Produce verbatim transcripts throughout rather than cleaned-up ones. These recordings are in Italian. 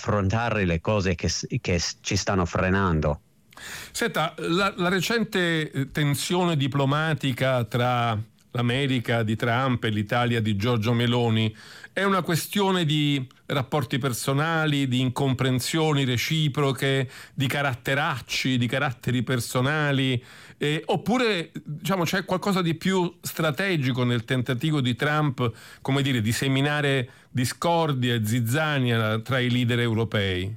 affrontare le cose che, che ci stanno frenando. Senta, la, la recente tensione diplomatica tra l'America di Trump e l'Italia di Giorgia Meloni è una questione di rapporti personali, di incomprensioni reciproche, di caratteracci, di caratteri personali, eh, oppure diciamo c'è qualcosa di più strategico nel tentativo di Trump, come dire, di seminare discordia e zizzania tra i leader europei?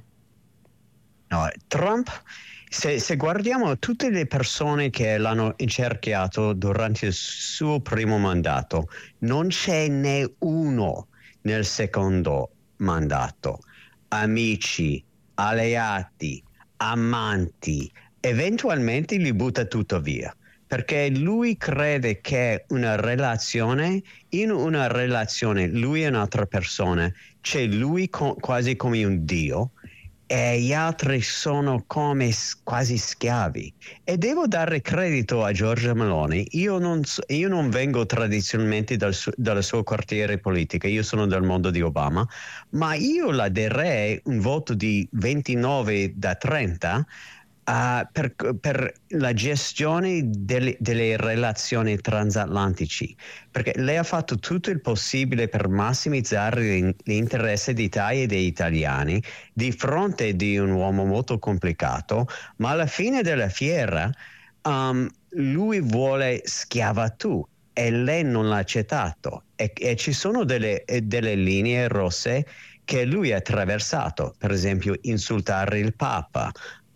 No, Trump, se, se guardiamo tutte le persone che l'hanno incerchiato durante il suo primo mandato, non c'è né uno nel secondo mandato. Amici, alleati, amanti, eventualmente li butta tutto via, perché lui crede che una relazione, in una relazione lui e un'altra persona, c'è lui co- quasi come un dio e gli altri sono come quasi schiavi. E devo dare credito a Giorgia Meloni. Io non, io non vengo tradizionalmente dal, dal suo quartiere politico, io sono del mondo di Obama, ma io la darei un voto di ventinove da trenta Uh, per, per la gestione delle, delle relazioni transatlantici, perché lei ha fatto tutto il possibile per massimizzare l'interesse d'Italia e degli italiani di fronte di un uomo molto complicato, ma alla fine della fiera um, lui vuole schiavitù e lei non l'ha accettato e, e ci sono delle, delle linee rosse che lui ha attraversato, per esempio insultare il Papa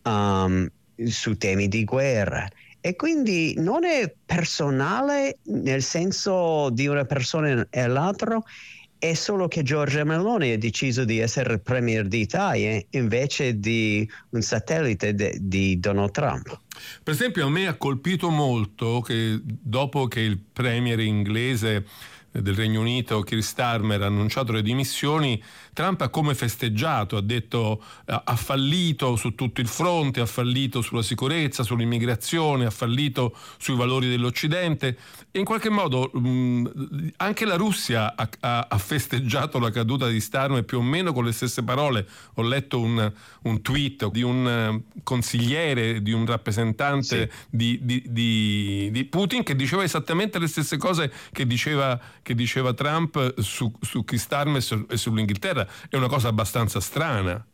Um, su temi di guerra, e quindi non è personale nel senso di una persona e l'altro, è solo che Giorgia Meloni ha deciso di essere premier d'Italia invece di un satellite de, di Donald Trump. Per esempio, a me ha colpito molto che dopo che il premier inglese del Regno Unito, Keir Starmer, ha annunciato le dimissioni, Trump ha come festeggiato, ha detto ha fallito su tutto il fronte, ha fallito sulla sicurezza, sull'immigrazione, ha fallito sui valori dell'Occidente, e in qualche modo mh, anche la Russia ha, ha, ha festeggiato la caduta di Starmer più o meno con le stesse parole. Ho letto un, un tweet di un consigliere, di un rappresentante sì. di, di, di, di Putin, che diceva esattamente le stesse cose che diceva che diceva Trump su, su Keir Starmer e sull'Inghilterra. È una cosa abbastanza strana.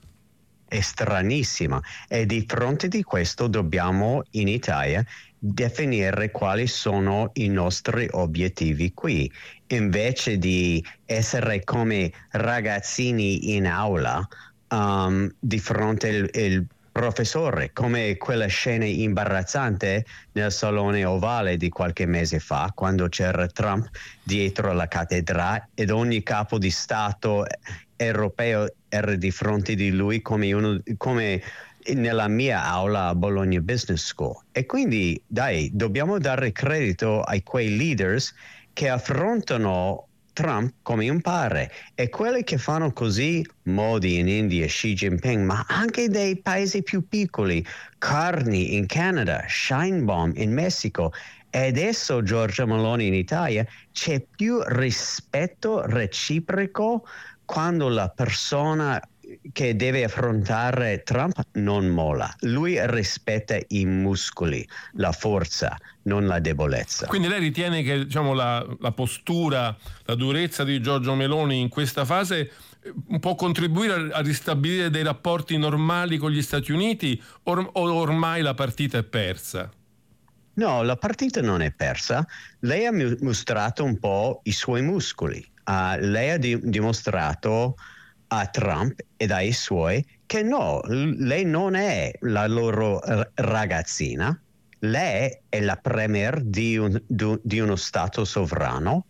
È stranissima, e di fronte di questo dobbiamo in Italia definire quali sono i nostri obiettivi qui, invece di essere come ragazzini in aula um, di fronte al il professore, come quella scena imbarazzante nel salone ovale di qualche mese fa, quando c'era Trump dietro alla cattedra ed ogni capo di Stato europeo era di fronte di lui come, uno, come nella mia aula a Bologna Business School. E quindi dai, dobbiamo dare credito a quei leaders che affrontano Trump come un pare, e quelli che fanno così, Modi in India, Xi Jinping, ma anche dei paesi più piccoli, Carney in Canada, Sheinbaum in Messico e adesso Giorgia Meloni in Italia, c'è più rispetto reciproco quando la persona che deve affrontare Trump non molla. Lui rispetta i muscoli, la forza, non la debolezza. Quindi lei ritiene che diciamo, la, la postura, la durezza di Giorgia Meloni in questa fase può contribuire a, a ristabilire dei rapporti normali con gli Stati Uniti, or, o ormai la partita è persa? No, la partita non è persa. Lei ha mostrato un po' i suoi muscoli. Uh, lei ha di- dimostrato a Trump e ai suoi che no, lei non è la loro ragazzina, lei è la premier di, un, di uno stato sovrano,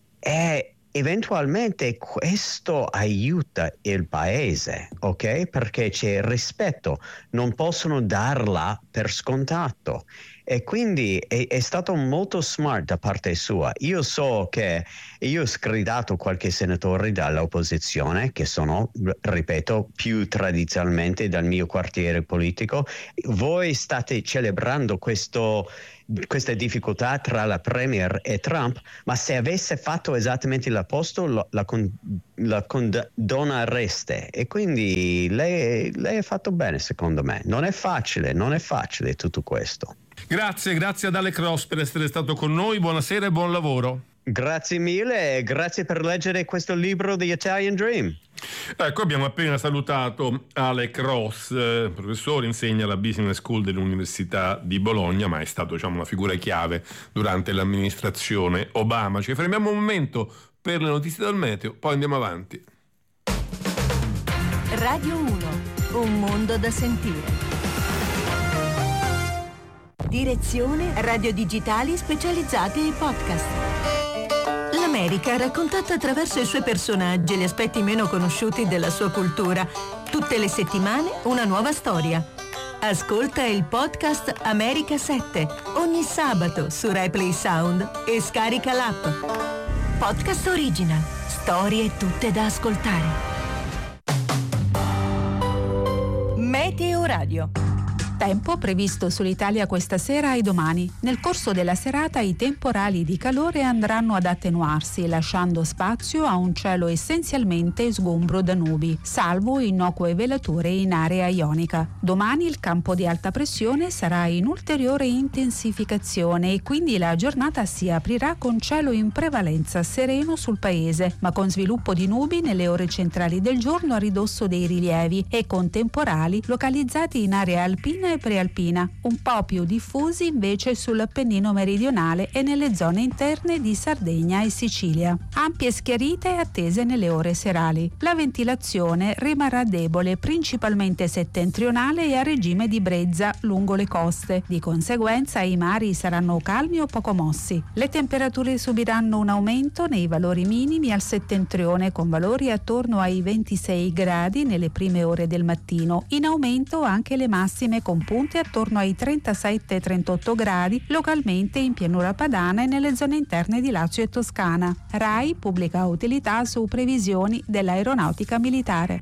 e eventualmente questo aiuta il paese, ok? Perché c'è rispetto, non possono darla per scontato. e quindi è, è stato molto smart da parte sua. Io so che io ho sgridato qualche senatore dall'opposizione che sono, ripeto, più tradizionalmente dal mio quartiere politico. Voi state celebrando questo questa difficoltà tra la Premier e Trump, ma se avesse fatto esattamente l'opposto la, la, la condonereste, e quindi lei, lei ha fatto bene secondo me. Non è facile, non è facile tutto questo. Grazie, grazie ad Alec Ross per essere stato con noi, buonasera e buon lavoro. Grazie mille e grazie per leggere questo libro The Italian Dream. Ecco, abbiamo appena salutato Alec Ross, eh, professore, insegna alla Business School dell'Università di Bologna, ma è stato, diciamo, una figura chiave durante l'amministrazione Obama. Ci fermiamo un momento per le notizie dal meteo, poi andiamo avanti. Radio uno, un mondo da sentire. Direzione radio digitali specializzate ai podcast. L'America raccontata attraverso i suoi personaggi e gli aspetti meno conosciuti della sua cultura. Tutte le settimane una nuova storia. Ascolta il podcast America sette ogni sabato su RaiPlay Sound e scarica l'app. Podcast Original. Storie tutte da ascoltare. Meteo Radio. Tempo previsto sull'Italia questa sera e domani. Nel corso della serata i temporali di calore andranno ad attenuarsi, lasciando spazio a un cielo essenzialmente sgombro da nubi, salvo innocue velature in area ionica. Domani il campo di alta pressione sarà in ulteriore intensificazione e quindi la giornata si aprirà con cielo in prevalenza sereno sul paese, ma con sviluppo di nubi nelle ore centrali del giorno a ridosso dei rilievi e con temporali localizzati in area alpina e prealpina, un po' più diffusi invece sull'Appennino meridionale e nelle zone interne di Sardegna e Sicilia. Ampie schiarite attese nelle ore serali. La ventilazione rimarrà debole, principalmente settentrionale e a regime di brezza lungo le coste. Di conseguenza i mari saranno calmi o poco mossi. Le temperature subiranno un aumento nei valori minimi al settentrione, con valori attorno ai ventisei gradi nelle prime ore del mattino. In aumento anche le massime con punte attorno ai trentasette trentotto gradi localmente in pianura padana e nelle zone interne di Lazio e Toscana. RAI pubblica utilità su previsioni dell'aeronautica militare.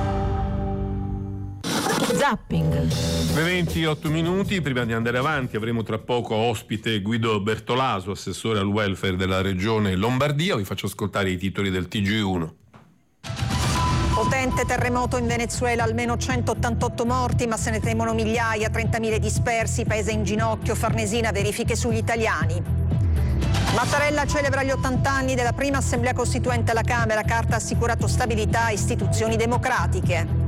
Zapping. Le ventotto minuti, prima di andare avanti avremo tra poco ospite Guido Bertolaso, assessore al welfare della regione Lombardia. Vi faccio ascoltare i titoli del T G uno. Potente terremoto in Venezuela, almeno centottantotto morti, ma se ne temono migliaia, trentamila dispersi, paese in ginocchio, Farnesina, verifiche sugli italiani. Mattarella celebra gli ottanta anni della prima assemblea costituente alla Camera, carta ha assicurato stabilità a istituzioni democratiche.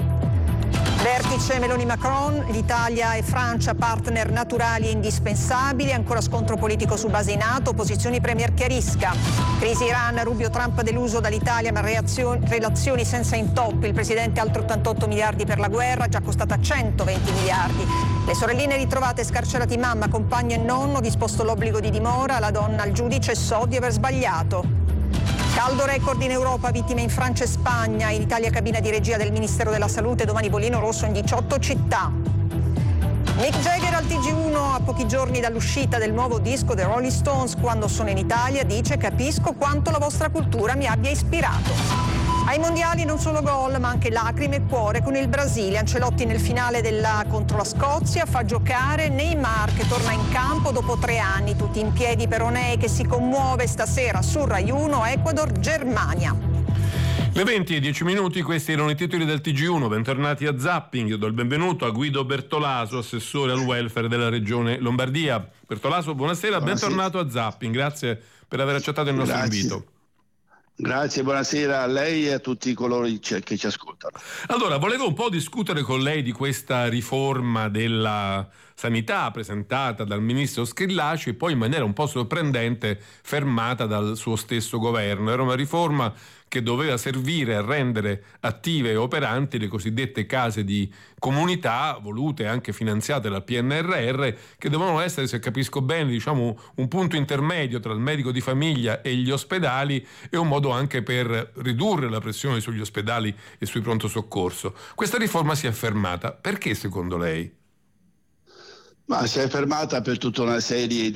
Vertice Meloni-Macron, l'Italia e Francia partner naturali e indispensabili, ancora scontro politico su base NATO, posizioni premier chiarisca. Crisi Iran, Rubio-Trump deluso dall'Italia ma reazioni, relazioni senza intoppi, il presidente altri ottantotto miliardi per la guerra, già costata centoventi miliardi. Le sorelline ritrovate scarcerati mamma, compagno e nonno, disposto l'obbligo di dimora, la donna al giudice so di aver sbagliato. Caldo record in Europa, vittime in Francia e Spagna, in Italia cabina di regia del Ministero della Salute, domani bollino rosso in diciotto città. Mick Jagger al T G uno a pochi giorni dall'uscita del nuovo disco dei Rolling Stones, quando sono in Italia dice capisco quanto la vostra cultura mi abbia ispirato. Ai mondiali non solo gol ma anche lacrime e cuore con il Brasile. Ancelotti nel finale della contro la Scozia fa giocare Neymar che torna in campo dopo tre anni, tutti in piedi per Onei che si commuove stasera su Rai uno, Ecuador-Germania. Le venti e dieci minuti, questi erano i titoli del T G uno. Bentornati a Zapping. Io do il benvenuto a Guido Bertolaso, assessore al welfare della regione Lombardia. Bertolaso, buonasera, buonasera. Bentornato a Zapping. Grazie per aver accettato il nostro Grazie. invito. Grazie, buonasera a lei e a tutti coloro che ci ascoltano. Allora, volevo un po' discutere con lei di questa riforma della sanità presentata dal ministro Schillaci e poi in maniera un po' sorprendente fermata dal suo stesso governo. Era una riforma che doveva servire a rendere attive e operanti le cosiddette case di comunità, volute e anche finanziate dal P N R R, che dovevano essere, se capisco bene, diciamo un punto intermedio tra il medico di famiglia e gli ospedali e un modo anche per ridurre la pressione sugli ospedali e sui pronto soccorso. Questa riforma si è fermata. Perché secondo lei? Ma si è fermata per tutta una serie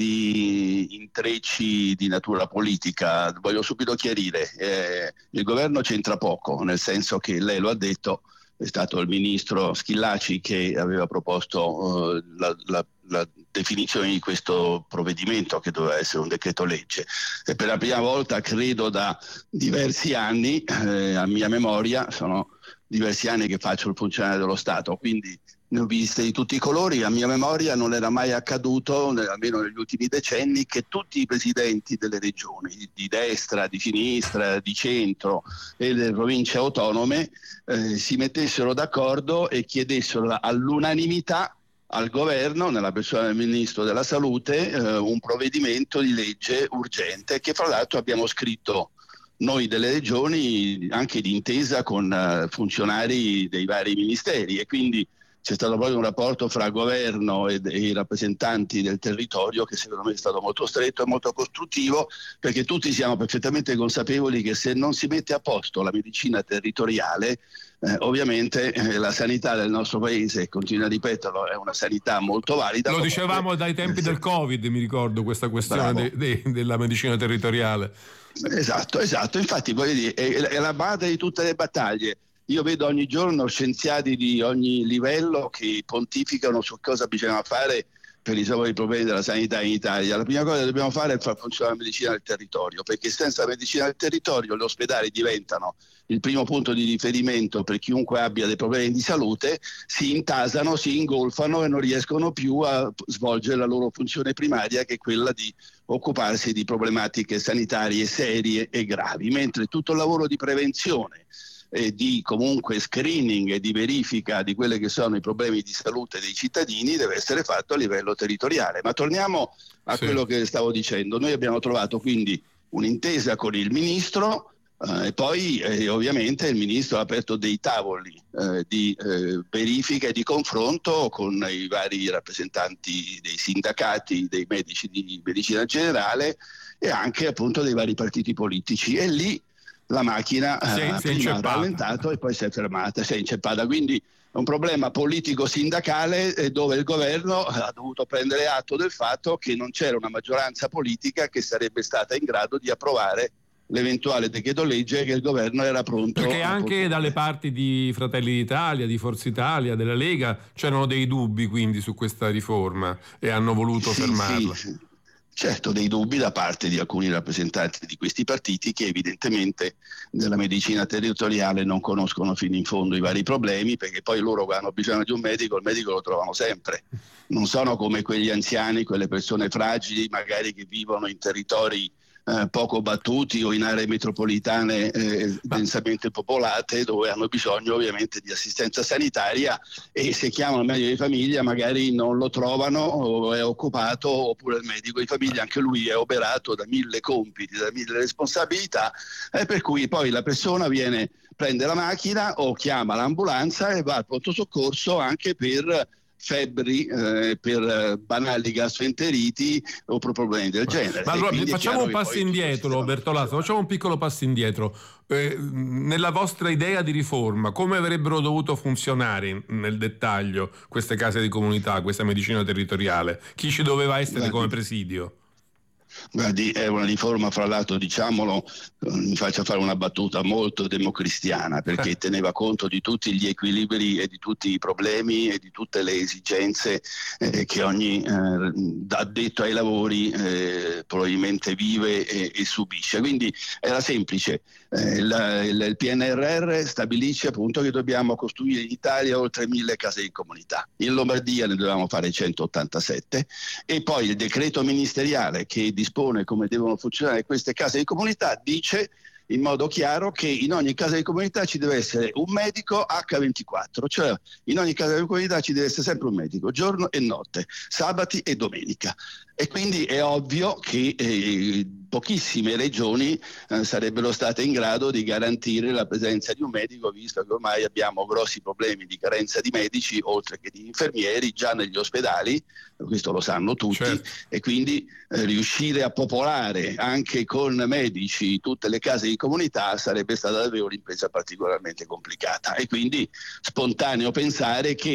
di intrecci di natura politica. Voglio subito chiarire, eh, il governo c'entra poco, nel senso che lei lo ha detto, è stato il ministro Schillaci che aveva proposto uh, la, la, la definizione di questo provvedimento, che doveva essere un decreto legge. E per la prima volta, credo da diversi anni, eh, a mia memoria, sono diversi anni che faccio il funzionario dello Stato, quindi ne ho viste di tutti i colori. A mia memoria non era mai accaduto, almeno negli ultimi decenni, che tutti i presidenti delle regioni, di destra, di sinistra, di centro e delle province autonome eh, si mettessero d'accordo e chiedessero all'unanimità al governo, nella persona del Ministro della Salute, eh, un provvedimento di legge urgente che fra l'altro abbiamo scritto noi delle regioni anche d'intesa con uh, funzionari dei vari ministeri, e quindi c'è stato proprio un rapporto fra governo e, e i rappresentanti del territorio che secondo me è stato molto stretto e molto costruttivo, perché tutti siamo perfettamente consapevoli che se non si mette a posto la medicina territoriale, eh, ovviamente eh, la sanità del nostro paese, continuo a ripeterlo, è una sanità molto valida. Lo dicevamo dai tempi del Covid, mi ricordo, questa questione de, de, della medicina territoriale. Esatto, esatto, infatti voglio dire, è, è la base di tutte le battaglie. Io vedo ogni giorno scienziati di ogni livello che pontificano su cosa bisogna fare per risolvere i problemi della sanità in Italia. La prima cosa che dobbiamo fare è far funzionare la medicina del territorio, perché senza la medicina del territorio gli ospedali diventano il primo punto di riferimento per chiunque abbia dei problemi di salute, si intasano, si ingolfano e non riescono più a svolgere la loro funzione primaria, che è quella di occuparsi di problematiche sanitarie serie e gravi, mentre tutto il lavoro di prevenzione e di comunque screening e di verifica di quelli che sono i problemi di salute dei cittadini deve essere fatto a livello territoriale. Ma torniamo a sì. quello che stavo dicendo. Noi abbiamo trovato quindi un'intesa con il ministro eh, e poi eh, ovviamente il ministro ha aperto dei tavoli eh, di eh, verifica e di confronto con i vari rappresentanti dei sindacati, dei medici di medicina generale e anche appunto dei vari partiti politici, e lì la macchina si è, eh, si è prima ha rallentato e poi si è fermata, si è inceppata. Quindi è un problema politico-sindacale eh, dove il governo ha dovuto prendere atto del fatto che non c'era una maggioranza politica che sarebbe stata in grado di approvare l'eventuale decreto legge che il governo era pronto. Perché anche portare. Dalle parti di Fratelli d'Italia, di Forza Italia, della Lega c'erano dei dubbi quindi su questa riforma e hanno voluto sì, fermarla. Sì, sì. Certo, dei dubbi da parte di alcuni rappresentanti di questi partiti che evidentemente della medicina territoriale non conoscono fino in fondo i vari problemi, perché poi loro quando hanno bisogno di un medico, il medico lo trovano sempre. Non sono come quegli anziani, quelle persone fragili magari che vivono in territori eh, poco battuti o in aree metropolitane eh, densamente popolate, dove hanno bisogno ovviamente di assistenza sanitaria, e se chiamano il medico di famiglia magari non lo trovano o è occupato, oppure il medico di famiglia anche lui è oberato da mille compiti, da mille responsabilità, eh, per cui poi la persona viene, prende la macchina o chiama l'ambulanza e va al pronto soccorso anche per febbri, eh, per banali gastroenteriti o per problemi del genere. Ma allora facciamo un passo indietro, Bertolaso, facciamo un piccolo passo indietro. Eh, nella vostra idea di riforma, come avrebbero dovuto funzionare nel dettaglio queste case di comunità, questa medicina territoriale? Chi ci doveva essere Guardi. come presidio? Guardi, è una riforma, fra l'altro, diciamolo, mi faccia fare una battuta molto democristiana, perché teneva conto di tutti gli equilibri e di tutti i problemi e di tutte le esigenze eh, che ogni eh, addetto ai lavori eh, probabilmente vive e, e subisce. Quindi era semplice. Eh, la, il, il P N R R stabilisce appunto che dobbiamo costruire in Italia oltre mille case di comunità. In Lombardia ne dovevamo fare centottantasette, e poi il decreto ministeriale che dispone come devono funzionare queste case di comunità dice in modo chiaro che in ogni casa di comunità ci deve essere un medico acca ventiquattro, cioè in ogni casa di comunità ci deve essere sempre un medico, giorno e notte, sabati e domenica. E quindi è ovvio che eh, pochissime regioni eh, sarebbero state in grado di garantire la presenza di un medico, visto che ormai abbiamo grossi problemi di carenza di medici, oltre che di infermieri, già negli ospedali, questo lo sanno tutti, certo. E quindi eh, riuscire a popolare anche con medici tutte le case di comunità sarebbe stata davvero un'impresa particolarmente complicata. E quindi spontaneo pensare che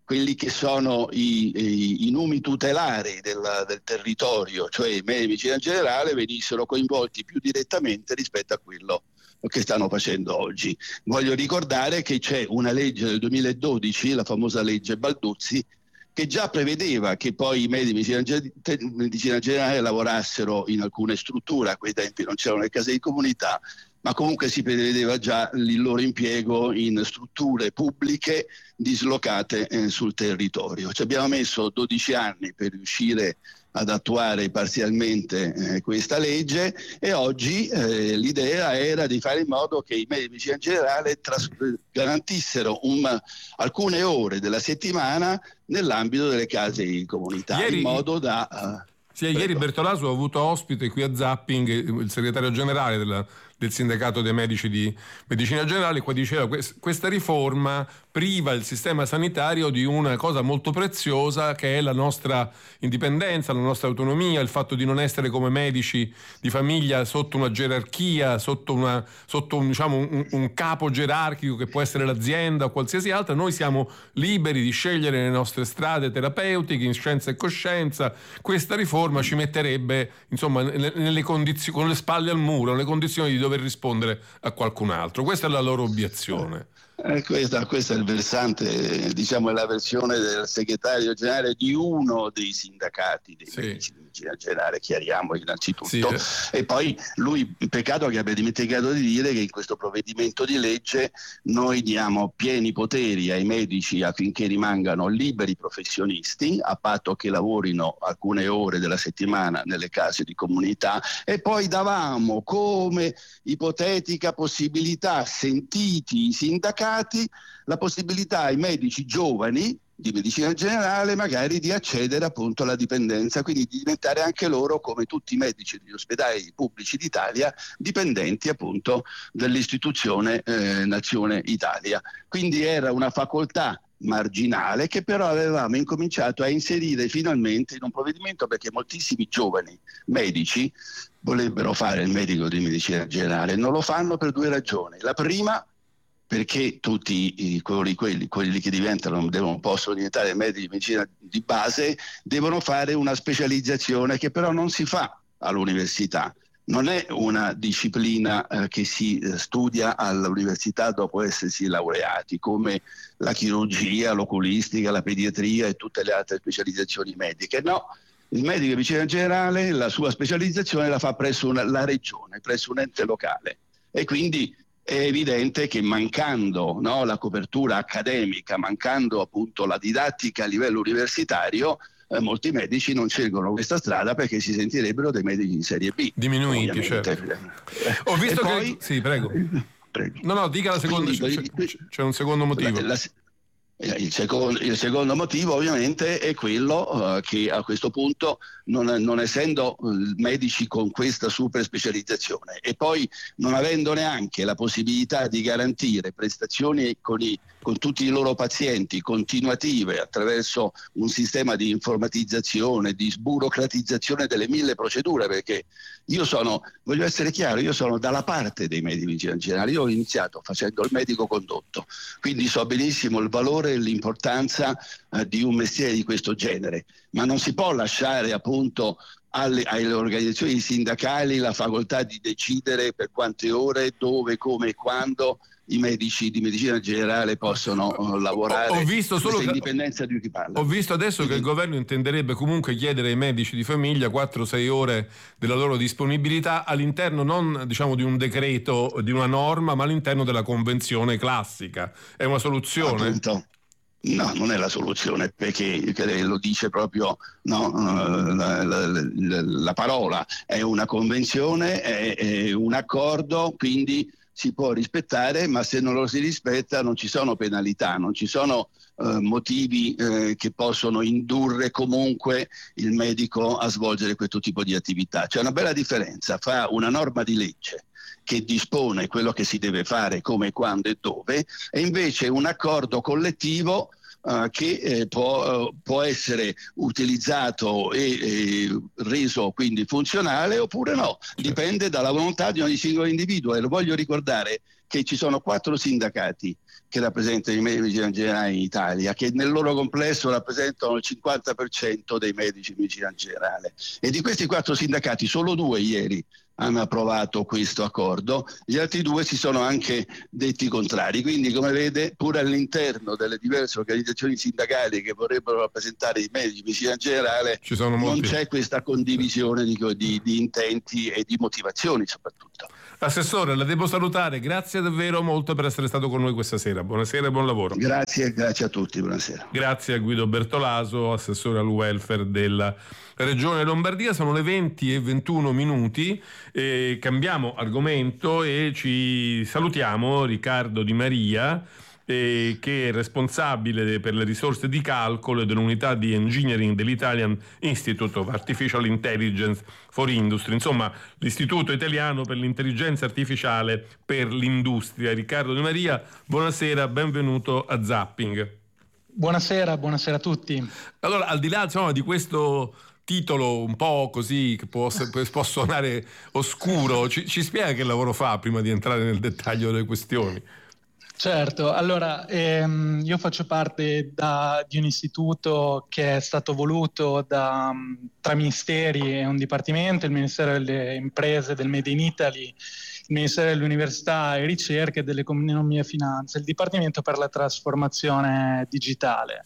quelli che sono i, i, i numi tutelari del, del territorio, cioè i medici di medicina generale, venissero coinvolti più direttamente rispetto a quello che stanno facendo oggi. Voglio ricordare che c'è una legge del duemiladodici, la famosa legge Balduzzi, che già prevedeva che poi i medici di medicina generale lavorassero in alcune strutture. A quei tempi non c'erano le case di comunità, ma comunque si prevedeva già il loro impiego in strutture pubbliche dislocate eh, sul territorio. Ci abbiamo messo dodici anni per riuscire ad attuare parzialmente eh, questa legge, e oggi eh, l'idea era di fare in modo che i medici in generale tras- garantissero un, alcune ore della settimana nell'ambito delle case di comunità, Ieri... in modo da... Uh, Sì, ieri Bertolaso ha avuto ospite qui a Zapping il segretario generale della, del sindacato dei medici di medicina generale, qua diceva che questa riforma priva il sistema sanitario di una cosa molto preziosa, che è la nostra indipendenza, la nostra autonomia, il fatto di non essere come medici di famiglia sotto una gerarchia, sotto, una, sotto un, diciamo, un, un capo gerarchico che può essere l'azienda o qualsiasi altra. Noi siamo liberi di scegliere le nostre strade terapeutiche in scienza e coscienza. Questa riforma ci metterebbe, insomma, nelle condizioni, con le spalle al muro, nelle condizioni di dover rispondere a qualcun altro. Questa è la loro obiezione. Eh, questa, questa è il versante, diciamo, è la versione del segretario generale di uno dei sindacati dei sì. medici di medicina generale, chiariamo innanzitutto. Sì, eh. E poi lui, peccato che abbia dimenticato di dire che in questo provvedimento di legge noi diamo pieni poteri ai medici affinché rimangano liberi professionisti, a patto che lavorino alcune ore della settimana nelle case di comunità, e poi davamo come ipotetica possibilità, sentiti i sindacati, la possibilità ai medici giovani di medicina generale magari di accedere appunto alla dipendenza, quindi di diventare anche loro, come tutti i medici degli ospedali pubblici d'Italia, dipendenti appunto dell'istituzione eh, Nazione Italia. Quindi era una facoltà marginale che però avevamo incominciato a inserire finalmente in un provvedimento, perché moltissimi giovani medici vorrebbero fare il medico di medicina generale, non lo fanno per due ragioni. La prima, perché tutti i, quelli, quelli, quelli che diventano, devono, possono diventare medici di medicina di base, devono fare una specializzazione che però non si fa all'università. Non è una disciplina eh, che si eh, studia all'università dopo essersi laureati, come la chirurgia, l'oculistica, la pediatria e tutte le altre specializzazioni mediche. No, il medico di medicina generale la sua specializzazione la fa presso una, la regione, presso un ente locale, e quindi è evidente che mancando, no, la copertura accademica, mancando appunto la didattica a livello universitario, eh, molti medici non scelgono questa strada perché si sentirebbero dei medici di serie B. Diminuiti, certo. Ho visto e che... Poi... Sì, prego. prego. No, no, dica la seconda, Quindi, c'è, c'è un secondo motivo. La, la... Il secondo, il secondo motivo ovviamente è quello uh, che a questo punto, non, non essendo uh, medici con questa super specializzazione e poi non avendo neanche la possibilità di garantire prestazioni con, i, con tutti i loro pazienti continuative attraverso un sistema di informatizzazione, di sburocratizzazione delle mille procedure, perché io sono, voglio essere chiaro, io sono dalla parte dei medici in generale. Io ho iniziato facendo il medico condotto, quindi so benissimo il valore e l'importanza eh, di un mestiere di questo genere, ma non si può lasciare appunto alle, alle organizzazioni sindacali la facoltà di decidere per quante ore, dove, come e quando i medici di medicina generale possono uh, lavorare. Ho visto solo che, indipendenza di chi parla. Ho visto adesso Quindi, che il governo intenderebbe comunque chiedere ai medici di famiglia quattro sei ore della loro disponibilità all'interno non diciamo di un decreto, di una norma, ma all'interno della convenzione classica. È una soluzione? Appunto. No, non è la soluzione, perché lo dice proprio no, la, la, la, la parola. È una convenzione, è, è un accordo, quindi si può rispettare, ma se non lo si rispetta non ci sono penalità, non ci sono eh, motivi eh, che possono indurre comunque il medico a svolgere questo tipo di attività. C'è una bella differenza fra una norma di legge che dispone quello che si deve fare, come, quando e dove, e invece un accordo collettivo uh, che eh, può, uh, può essere utilizzato e, e reso quindi funzionale oppure no. Dipende dalla volontà di ogni singolo individuo, e lo voglio ricordare che ci sono quattro sindacati che rappresentano i medici generali in Italia, che nel loro complesso rappresentano il cinquanta per cento dei medici di medicina generale. E di questi quattro sindacati solo due ieri hanno approvato questo accordo, gli altri due si sono anche detti contrari. Quindi, come vede, pure all'interno delle diverse organizzazioni sindacali che vorrebbero rappresentare i medici di medicina generale Ci sono non molti... c'è questa condivisione di, di, di intenti e di motivazioni soprattutto. Assessore, la devo salutare, grazie davvero molto per essere stato con noi questa sera. Buonasera e buon lavoro. Grazie, grazie a tutti, buonasera. Grazie a Guido Bertolaso, assessore al welfare della Regione Lombardia. Sono le venti e ventuno minuti, e cambiamo argomento e ci salutiamo Riccardo Di Maria, eh, che è responsabile per le risorse di calcolo e dell'unità di engineering dell'Italian Institute of Artificial Intelligence for Industry, insomma l'istituto italiano per l'intelligenza artificiale per l'industria. Riccardo Di Maria, buonasera, benvenuto a Zapping. Buonasera, buonasera a tutti. Allora, al di là insomma, di questo titolo un po' così che può, può suonare oscuro, ci, ci spiega che lavoro fa prima di entrare nel dettaglio delle questioni? Certo, allora ehm, io faccio parte da, di un istituto che è stato voluto da tre ministeri e un dipartimento, il Ministero delle Imprese, del Made in Italy, il Ministero dell'Università e Ricerca e dell'Economia e Finanza, il Dipartimento per la Trasformazione Digitale.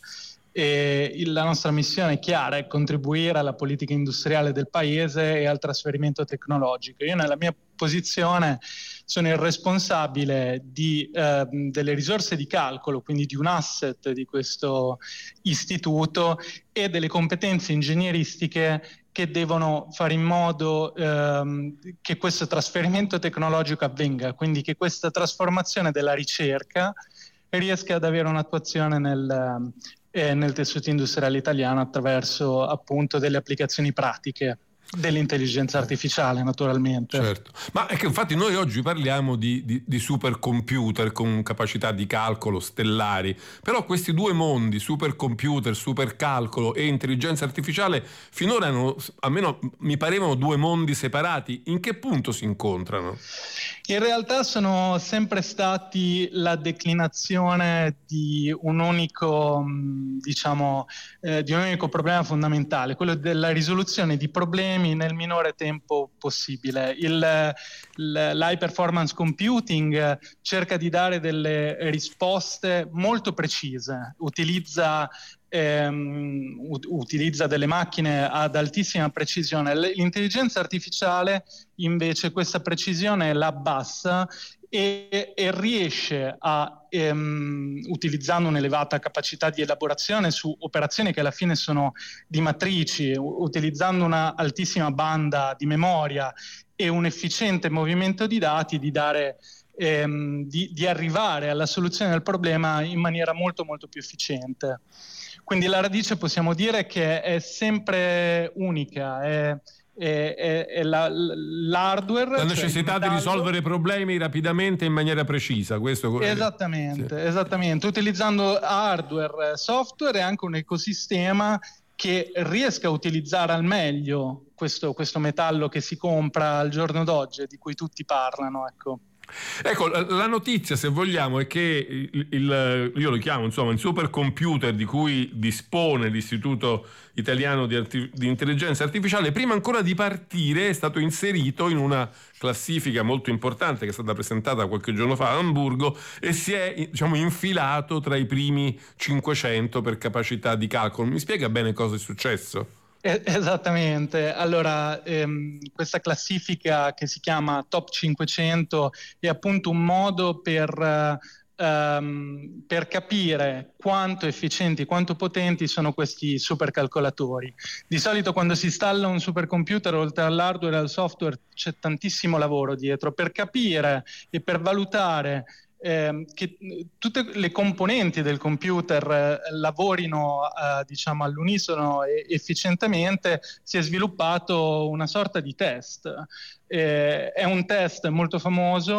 E la nostra missione è chiara, è contribuire alla politica industriale del Paese e al trasferimento tecnologico. Io nella mia posizione sono il responsabile di, eh, delle risorse di calcolo, quindi di un asset di questo istituto e delle competenze ingegneristiche che devono fare in modo ehm, che questo trasferimento tecnologico avvenga, quindi che questa trasformazione della ricerca riesca ad avere un'attuazione nel, eh, nel tessuto industriale italiano attraverso appunto delle applicazioni pratiche dell'intelligenza artificiale, naturalmente. Certo, ma è che infatti noi oggi parliamo di, di, di supercomputer con capacità di calcolo stellari, però questi due mondi, supercomputer, supercalcolo e intelligenza artificiale, finora hanno, almeno mi parevano due mondi separati. In che punto si incontrano? In realtà sono sempre stati la declinazione di un unico, diciamo, eh, di un unico problema fondamentale, quello della risoluzione di problemi nel minore tempo possibile. Il, l'high performance computing cerca di dare delle risposte molto precise, utilizza ehm, utilizza delle macchine ad altissima precisione. L'intelligenza artificiale invece questa precisione la abbassa e, e riesce a, ehm, utilizzando un'elevata capacità di elaborazione su operazioni che alla fine sono di matrici, utilizzando una altissima banda di memoria e un efficiente movimento di dati, di dare ehm, di, di arrivare alla soluzione del problema in maniera molto molto più efficiente. Quindi la radice possiamo dire che è sempre unica, è È, è, è la, l'hardware, la cioè necessità di risolvere problemi rapidamente in maniera precisa. Questo esattamente, sì. esattamente, utilizzando hardware, software e anche un ecosistema che riesca a utilizzare al meglio questo, questo metallo che si compra al giorno d'oggi e di cui tutti parlano, ecco. Ecco, la notizia, se vogliamo, è che il, il, io lo chiamo insomma il supercomputer di cui dispone l'Istituto Italiano di, Arti- di Intelligenza Artificiale, prima ancora di partire è stato inserito in una classifica molto importante che è stata presentata qualche giorno fa a Amburgo e si è, diciamo, infilato tra i primi cinquecento per capacità di calcolo. Mi spiega bene cosa è successo? Esattamente, allora ehm, questa classifica che si chiama Top cinquecento è appunto un modo per, ehm, per capire quanto efficienti, quanto potenti sono questi supercalcolatori. Di solito quando si installa un supercomputer, oltre all'hardware e al software, c'è tantissimo lavoro dietro per capire e per valutare Eh, che tutte le componenti del computer eh, lavorino eh, diciamo all'unisono e efficientemente. Si è sviluppato una sorta di test. Eh, è un test molto famoso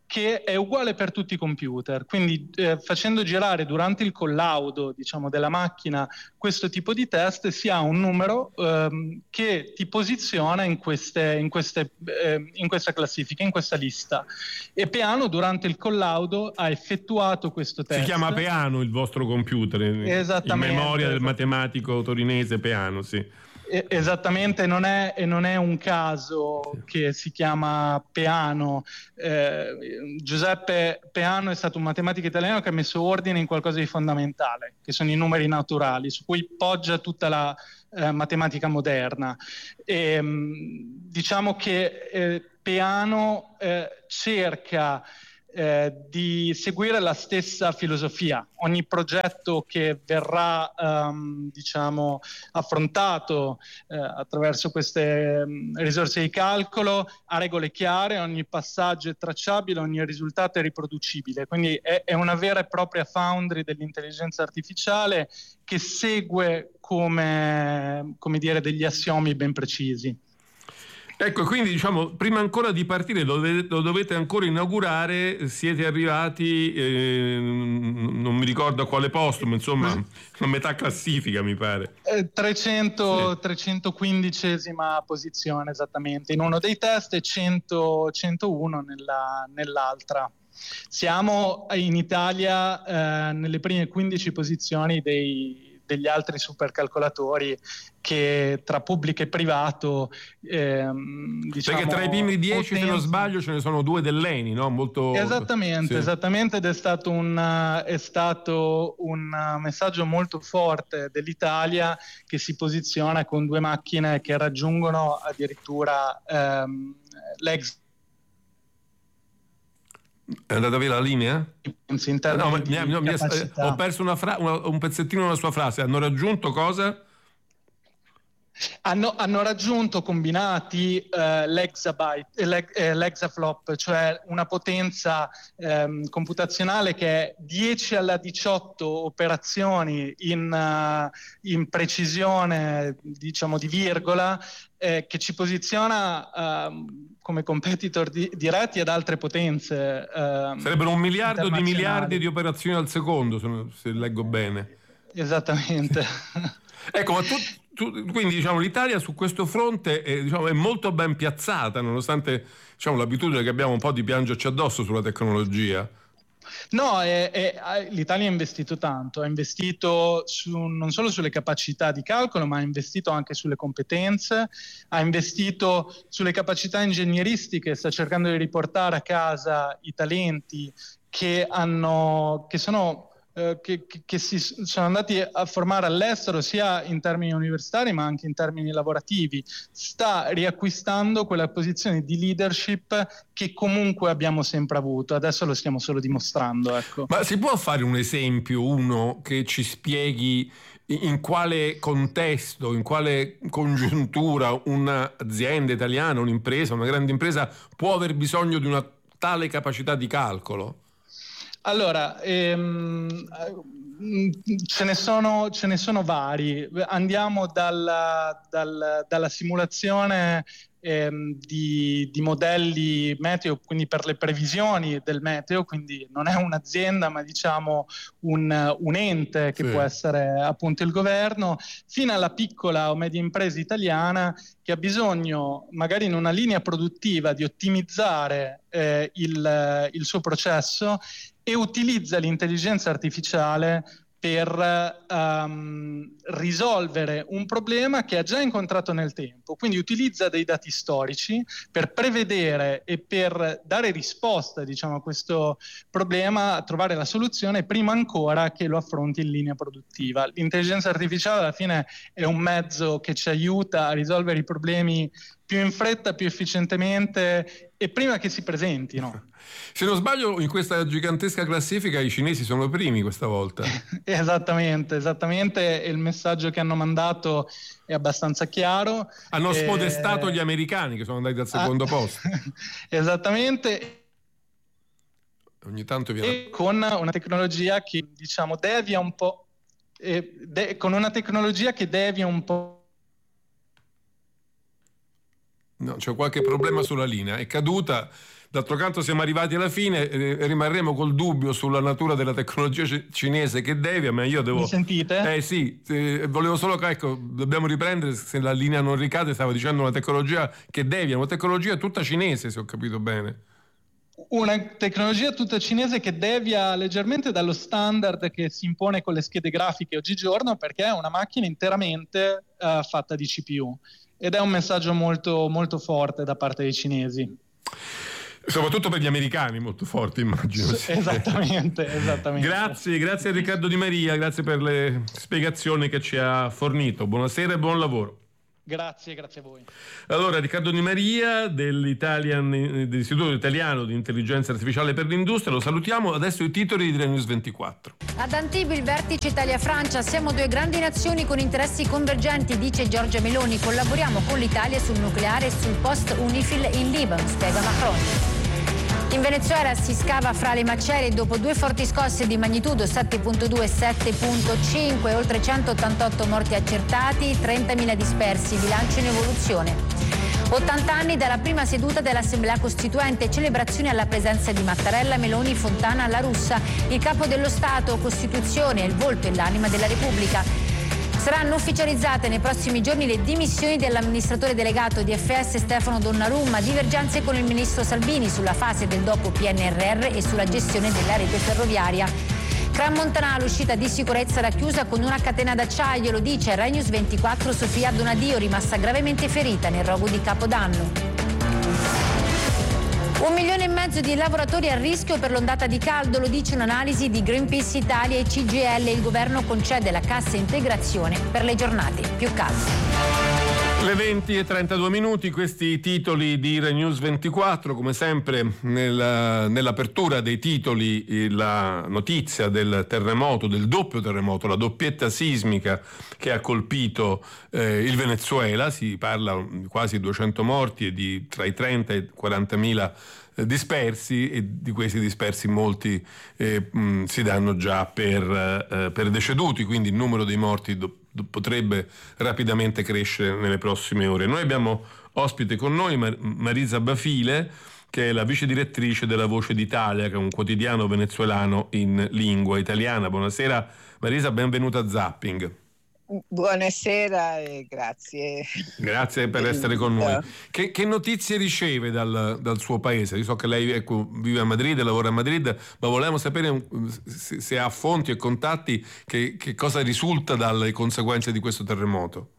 che è uguale per tutti i computer, quindi eh, facendo girare durante il collaudo, diciamo, della macchina questo tipo di test, si ha un numero ehm, che ti posiziona in, queste, in, queste, eh, in questa classifica, in questa lista. E Peano durante il collaudo ha effettuato questo test. Si chiama Peano il vostro computer, esattamente, in memoria del matematico torinese Peano, sì. Esattamente, non è, e non è un caso che si chiama Peano. Eh, Giuseppe Peano è stato un matematico italiano che ha messo ordine in qualcosa di fondamentale, che sono i numeri naturali, su cui poggia tutta la eh, matematica moderna. E, diciamo che eh, Peano eh, cerca Eh, di seguire la stessa filosofia. Ogni progetto che verrà um, diciamo affrontato eh, attraverso queste um, risorse di calcolo ha regole chiare, ogni passaggio è tracciabile, ogni risultato è riproducibile, quindi è, è una vera e propria foundry dell'intelligenza artificiale che segue come, come dire, degli assiomi ben precisi. Ecco, quindi diciamo, prima ancora di partire, lo dovete, lo dovete ancora inaugurare, siete arrivati, eh, non mi ricordo a quale posto, ma insomma, a metà classifica mi pare. Eh, trecento, sì. trecentoquindicesima posizione esattamente, in uno dei test e cento, centouno nella, nell'altra. Siamo in Italia eh, nelle prime quindici posizioni dei degli altri supercalcolatori che tra pubblico e privato ehm, diciamo, perché tra i primi dieci potenza... se non sbaglio ce ne sono due dell'Eni, no? Molto... esattamente, sì. esattamente ed è stato un è stato un messaggio molto forte dell'Italia, che si posiziona con due macchine che raggiungono addirittura ehm, l'ex. È andata via la linea? No, ma, mi, no, mi, ho perso una fra, una, un pezzettino della sua frase. Hanno raggiunto cosa? Hanno, hanno raggiunto combinati eh, l'exabyte, l'eg, eh, l'exaflop, cioè una potenza ehm, computazionale che è dieci alla diciotto operazioni in, uh, in precisione, diciamo, di virgola, eh, che ci posiziona uh, come competitor di, diretti ad altre potenze. Uh, Sarebbero un miliardo di miliardi di operazioni al secondo, se, se leggo bene. Esattamente. Ecco, ma tu... Quindi diciamo l'Italia su questo fronte è, diciamo, è molto ben piazzata, nonostante diciamo, l'abitudine che abbiamo un po' di piangerci addosso sulla tecnologia. No, è, è, l'Italia ha investito tanto, ha investito su, non solo sulle capacità di calcolo, ma ha investito anche sulle competenze, ha investito sulle capacità ingegneristiche, sta cercando di riportare a casa i talenti che, hanno, che sono... Che, che, che si sono andati a formare all'estero sia in termini universitari ma anche in termini lavorativi. Sta riacquistando quella posizione di leadership che comunque abbiamo sempre avuto, adesso lo stiamo solo dimostrando, ecco. Ma si può fare un esempio, uno che ci spieghi in quale contesto, in quale congiuntura un'azienda italiana, un'impresa, una grande impresa può aver bisogno di una tale capacità di calcolo? Allora, ehm, ce ne sono, ce ne sono vari. Andiamo dalla, dal, dalla simulazione ehm, di, di modelli meteo, quindi per le previsioni del meteo, quindi non è un'azienda ma diciamo un, un ente che sì. può essere appunto il governo, fino alla piccola o media impresa italiana che ha bisogno magari in una linea produttiva di ottimizzare eh, il, il suo processo e utilizza l'intelligenza artificiale per um, risolvere un problema che ha già incontrato nel tempo, quindi utilizza dei dati storici per prevedere e per dare risposta, diciamo, a questo problema, a trovare la soluzione prima ancora che lo affronti in linea produttiva. L'intelligenza artificiale alla fine è un mezzo che ci aiuta a risolvere i problemi più in fretta, più efficientemente e prima che si presentino. Se non sbaglio, in questa gigantesca classifica i cinesi sono i primi questa volta. Esattamente, esattamente. E il messaggio che hanno mandato è abbastanza chiaro. Hanno spodestato eh... gli americani che sono andati al secondo ah, posto. Esattamente. Ogni tanto viene... E con una tecnologia che, diciamo, devia un po'. Eh, de- con una tecnologia che devia un po'. No, c'è qualche problema sulla linea, è caduta. D'altro canto siamo arrivati alla fine, eh, rimarremo col dubbio sulla natura della tecnologia c- cinese che devia, ma io devo... Mi sentite? Eh sì, eh, volevo solo che, ecco, dobbiamo riprendere, se la linea non ricade, stavo dicendo una tecnologia che devia, una tecnologia tutta cinese, se ho capito bene. Una tecnologia tutta cinese che devia leggermente dallo standard che si impone con le schede grafiche oggigiorno, perché è una macchina interamente uh, fatta di C P U, ed è un messaggio molto, molto forte da parte dei cinesi. Soprattutto per gli americani, molto forti, immagino. Sì. Esattamente, esattamente. Grazie, grazie a Riccardo Di Maria, grazie per le spiegazioni che ci ha fornito. Buonasera e buon lavoro. Grazie, grazie a voi. Allora, Riccardo Di Maria dell'Italian, dell'Istituto Italiano di Intelligenza Artificiale per l'Industria, lo salutiamo. Adesso i titoli di News ventiquattro. Ad Antibes il vertice Italia-Francia, siamo due grandi nazioni con interessi convergenti, dice Giorgia Meloni, collaboriamo con l'Italia sul nucleare e sul post-UNIFIL in Libano, spiega Macron. In Venezuela si scava fra le macerie dopo due forti scosse di magnitudo sette virgola due e sette virgola cinque, oltre centottantotto morti accertati, trentamila dispersi, bilancio in evoluzione. ottanta anni dalla prima seduta dell'Assemblea Costituente, celebrazioni alla presenza di Mattarella, Meloni, Fontana, La Russa, il capo dello Stato, Costituzione, il volto e l'anima della Repubblica. Saranno ufficializzate nei prossimi giorni le dimissioni dell'amministratore delegato di F S Stefano Donnarumma, divergenze con il ministro Salvini sulla fase del dopo P N R R e sulla gestione della rete ferroviaria. Crans-Montana, l'uscita di sicurezza racchiusa con una catena d'acciaio, lo dice Rai News ventiquattro Sofia Donadio, rimasta gravemente ferita nel rogo di Capodanno. Un milione e mezzo di lavoratori a rischio per l'ondata di caldo, lo dice un'analisi di Greenpeace Italia e C G I L. Il governo concede la cassa integrazione per le giornate più calde. Le venti e trentadue minuti, questi titoli di Rai News ventiquattro, come sempre nella, nell'apertura dei titoli la notizia del terremoto, del doppio terremoto, la doppietta sismica che ha colpito eh, il Venezuela. Si parla di quasi duecento morti e di tra i trenta e i quarantamila eh, dispersi, e di questi dispersi molti eh, mh, si danno già per, eh, per deceduti, quindi il numero dei morti do- potrebbe rapidamente crescere nelle prossime ore. Noi abbiamo ospite con noi Mar- Marisa Bafile, che è la vice direttrice della Voce d'Italia, che è un quotidiano venezuelano in lingua italiana. Buonasera Marisa, benvenuta a Zapping. Buonasera e grazie. Grazie per essere con noi. Che, che notizie riceve dal, dal suo paese? Io so che lei, ecco, vive a Madrid, lavora a Madrid, ma volevamo sapere se, se ha fonti e contatti che, che cosa risulta dalle conseguenze di questo terremoto.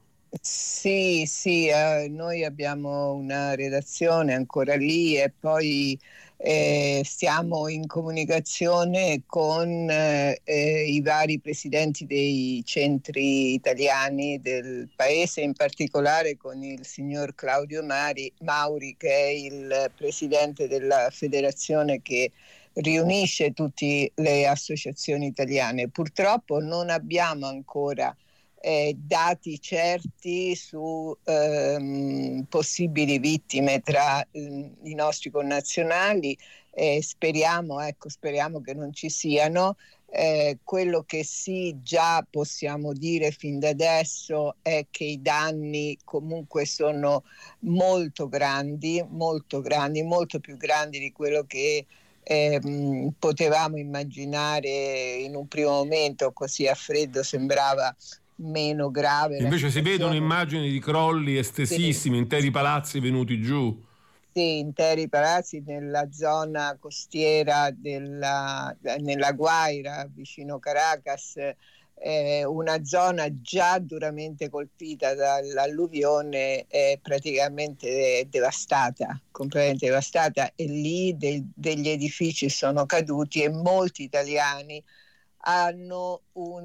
Sì, sì, eh, noi abbiamo una redazione ancora lì e poi eh, stiamo in comunicazione con eh, eh, i vari presidenti dei centri italiani del paese, in particolare con il signor Claudio Mari, Mauri, che è il presidente della federazione che riunisce tutte le associazioni italiane. Purtroppo non abbiamo ancora Eh, dati certi su ehm, possibili vittime tra eh, i nostri connazionali. Eh, speriamo, ecco, speriamo che non ci siano. Eh, quello che sì già possiamo dire fin da adesso è che i danni comunque sono molto grandi, molto grandi, molto più grandi di quello che Eh, potevamo immaginare in un primo momento. Così a freddo sembrava meno grave. Invece si vedono immagini di crolli estesissimi, sì, interi palazzi venuti giù. Sì, interi palazzi nella zona costiera della, nella Guaira, vicino Caracas, eh, una zona già duramente colpita dall'alluvione, è praticamente devastata, completamente devastata, e lì de, degli edifici sono caduti e molti italiani hanno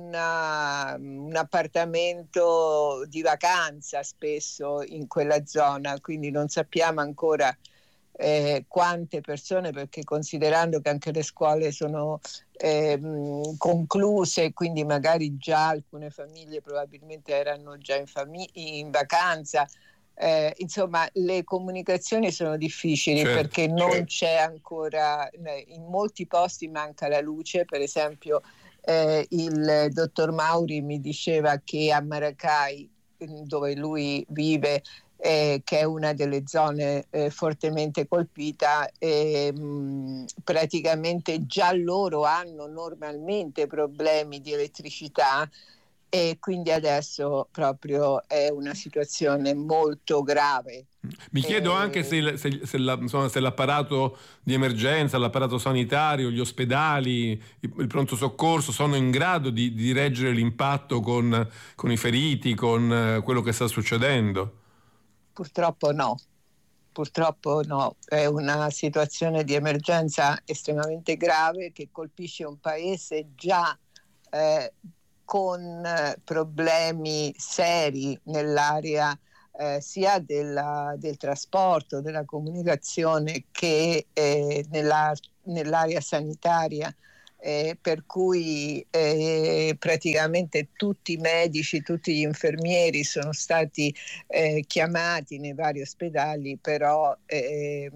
una, un appartamento di vacanza spesso in quella zona, quindi non sappiamo ancora eh, quante persone, perché considerando che anche le scuole sono eh, concluse, quindi magari già alcune famiglie probabilmente erano già in, famig- in vacanza. Eh, insomma, le comunicazioni sono difficili, certo, perché non certo. c'è ancora, in molti posti manca la luce. Per esempio eh, il dottor Mauri mi diceva che a Maracay, dove lui vive, eh, che è una delle zone eh, fortemente colpita, e mh, praticamente già loro hanno normalmente problemi di elettricità, e quindi adesso proprio è una situazione molto grave. Mi chiedo e... anche se, se, se, la, insomma, se l'apparato di emergenza, l'apparato sanitario, gli ospedali, il, il pronto soccorso sono in grado di, di reggere l'impatto con, con i feriti, con uh, quello che sta succedendo. Purtroppo no. Purtroppo no, è una situazione di emergenza estremamente grave che colpisce un paese già eh, con problemi seri nell'area eh, sia della, del trasporto, della comunicazione, che eh, nella, nell'area sanitaria, eh, per cui eh, praticamente tutti i medici, tutti gli infermieri sono stati eh, chiamati nei vari ospedali, però eh,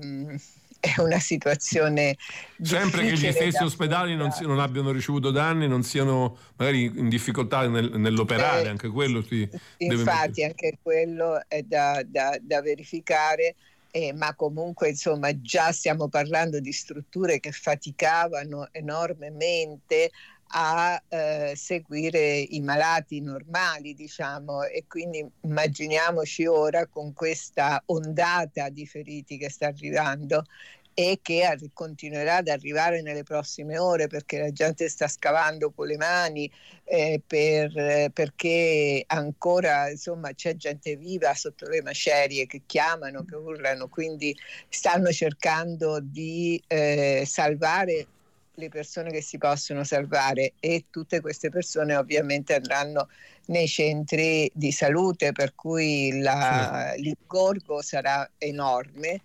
è una situazione sempre che gli stessi ospedali non, si, non abbiano ricevuto danni, non siano magari in difficoltà nel, nell'operare, eh, anche quello si infatti deve... anche quello è da, da, da verificare, eh, ma comunque insomma già stiamo parlando di strutture che faticavano enormemente a eh, seguire i malati normali, diciamo, e quindi immaginiamoci ora con questa ondata di feriti che sta arrivando e che arri- continuerà ad arrivare nelle prossime ore, perché la gente sta scavando con le mani, eh, per, eh, perché ancora insomma c'è gente viva sotto le macerie che chiamano, che urlano, quindi stanno cercando di eh, salvare le persone che si possono salvare, e tutte queste persone ovviamente andranno nei centri di salute, per cui la, sì. l'ingorgo sarà enorme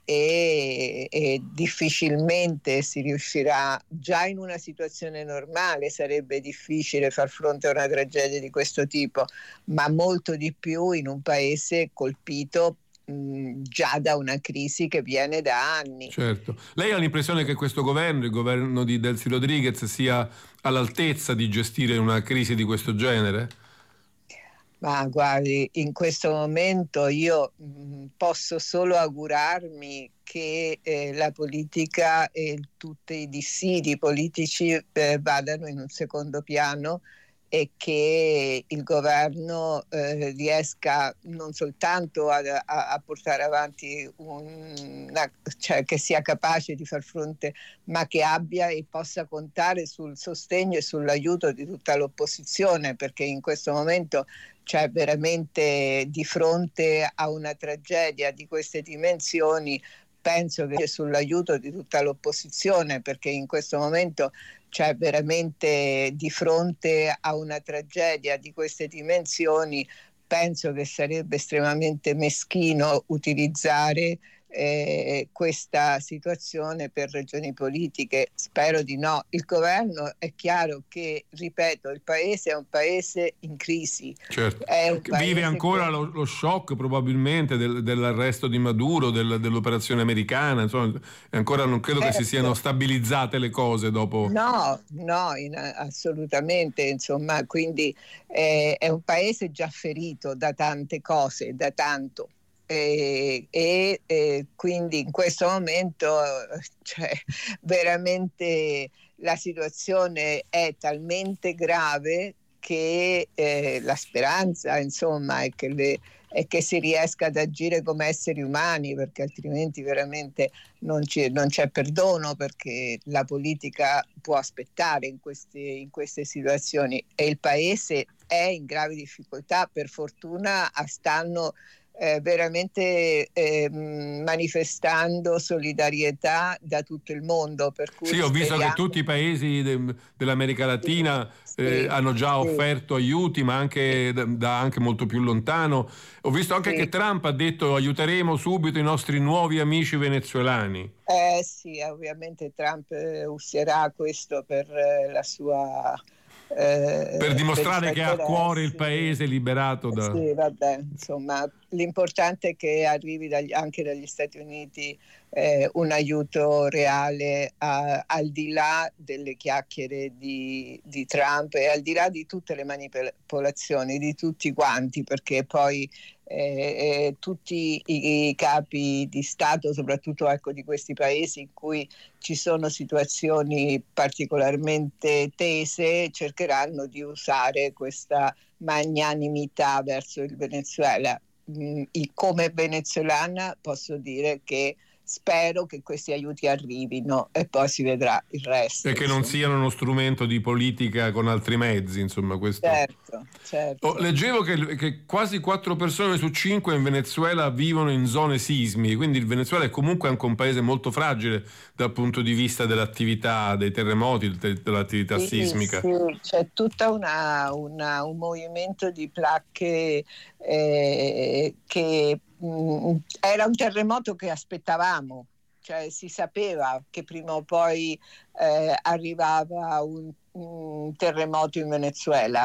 e, e difficilmente si riuscirà. Già in una situazione normale sarebbe difficile far fronte a una tragedia di questo tipo, ma molto di più in un paese colpito già da una crisi che viene da anni. Certo. Lei ha l'impressione che questo governo, il governo di Delcy Rodriguez, sia all'altezza di gestire una crisi di questo genere? Ma guardi, in questo momento io mh, posso solo augurarmi che eh, la politica e tutti i dissidi politici eh, vadano in un secondo piano, e che il governo eh, riesca non soltanto a, a, a portare avanti una, cioè che sia capace di far fronte, ma che abbia e possa contare sul sostegno e sull'aiuto di tutta l'opposizione, perché in questo momento c'è veramente di fronte a una tragedia di queste dimensioni. Penso che sull'aiuto di tutta l'opposizione, perché in questo momento c'è veramente di fronte a una tragedia di queste dimensioni, penso che sarebbe estremamente meschino utilizzare eh, questa situazione per ragioni politiche. Spero di no. Il governo, è chiaro che, ripeto, il paese è un paese in crisi. Certo. È un paese vive ancora che... lo, lo shock probabilmente del, dell'arresto di Maduro, del, dell'operazione americana, insomma, ancora non credo certo. che si siano stabilizzate le cose dopo. No, no, in, assolutamente, insomma, quindi eh, è un paese già ferito da tante cose, da tanto. E, e, e quindi in questo momento cioè, veramente la situazione è talmente grave che eh, la speranza insomma è che, le, è che si riesca ad agire come esseri umani, perché altrimenti veramente non, ci, non c'è perdono, perché la politica può aspettare in queste, in queste situazioni, e il paese è in gravi difficoltà. Per fortuna stanno Eh, veramente eh, manifestando solidarietà da tutto il mondo, per cui sì, ho visto speriamo... che tutti i paesi de- dell'America Latina sì, eh, sì, hanno già sì. offerto aiuti, ma anche da, da anche molto più lontano. Ho visto anche sì. che Trump ha detto aiuteremo subito i nostri nuovi amici venezuelani. Eh sì, ovviamente Trump eh, userà questo per eh, la sua Eh, per dimostrare per che ha a cuore il paese liberato da... Sì, vabbè, insomma, l'importante è che arrivi dagli, anche dagli Stati Uniti eh, un aiuto reale a, al di là delle chiacchiere di, di Trump e al di là di tutte le manipolazioni di tutti quanti, perché poi eh, eh, tutti i, i capi di Stato, soprattutto ecco, di questi paesi in cui ci sono situazioni particolarmente tese, cercheranno di usare questa magnanimità verso il Venezuela. Come venezuelana posso dire che spero che questi aiuti arrivino e poi si vedrà il resto. E che non siano uno strumento di politica con altri mezzi, insomma. Questo... Certo, certo. Oh, leggevo che, che quasi quattro persone su cinque in Venezuela vivono in zone sismiche, quindi il Venezuela è comunque anche un paese molto fragile dal punto di vista dell'attività dei terremoti, dell'attività sì, sismica. Sì, c'è tutta una, una, un movimento di placche eh, che mh, era un terremoto che aspettavamo, cioè si sapeva che prima o poi eh, arrivava un, un terremoto in Venezuela.